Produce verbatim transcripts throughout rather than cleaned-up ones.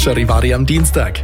Charivari am Dienstag.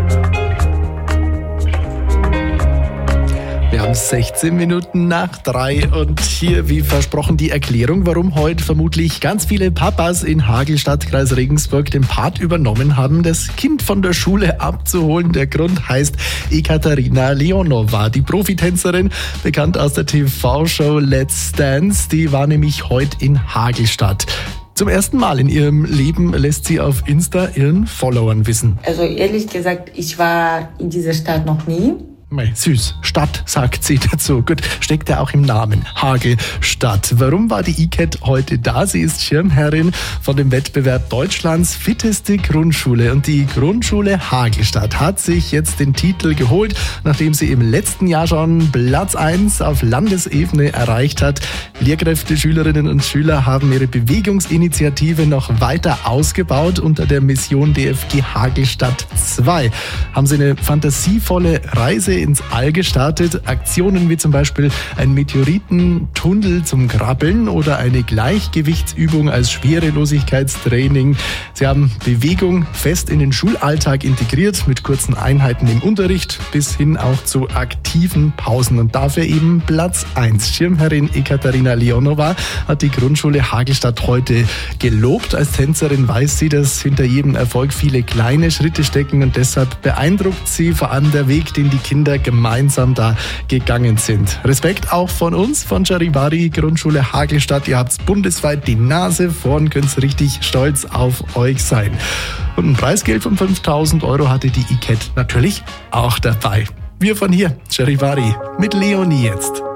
Wir haben sechzehn Minuten nach drei und hier, wie versprochen, die Erklärung, warum heute vermutlich ganz viele Papas in Hagelstadt, Kreis Regensburg, den Part übernommen haben, das Kind von der Schule abzuholen. Der Grund heißt Ekaterina Leonova, die Profitänzerin, bekannt aus der T V-Show Let's Dance. Die war nämlich heute in Hagelstadt. Zum ersten Mal in ihrem Leben lässt sie auf Insta ihren Followern wissen. Also ehrlich gesagt, ich war in dieser Stadt noch nie. Süß. Stadt, sagt sie dazu. Gut, steckt ja auch im Namen. Hagelstadt. Warum war die I C A T heute da? Sie ist Schirmherrin von dem Wettbewerb Deutschlands fitteste Grundschule. Und die Grundschule Hagelstadt hat sich jetzt den Titel geholt, nachdem sie im letzten Jahr schon Platz eins auf Landesebene erreicht hat. Lehrkräfte, Schülerinnen und Schüler haben ihre Bewegungsinitiative noch weiter ausgebaut. Unter der Mission D F G Hagelstadt zwei haben sie eine fantasievolle Reise ins All gestartet. Aktionen wie zum Beispiel ein Meteoritentunnel zum Krabbeln oder eine Gleichgewichtsübung als Schwerelosigkeitstraining. Sie haben Bewegung fest in den Schulalltag integriert, mit kurzen Einheiten im Unterricht bis hin auch zu aktiven Pausen. Und dafür eben Platz eins. Schirmherrin Ekaterina Leonova hat die Grundschule Hagelstadt heute gelobt. Als Tänzerin weiß sie, dass hinter jedem Erfolg viele kleine Schritte stecken und deshalb beeindruckt sie vor allem der Weg, den die Kinder gemeinsam da gegangen sind. Respekt auch von uns, von Charivari Grundschule Hagelstadt. Ihr habt bundesweit die Nase vorn, könnt richtig stolz auf euch sein. Und ein Preisgeld von fünftausend Euro hatte die I C A T natürlich auch dabei. Wir von hier, Charivari, mit Leonie jetzt.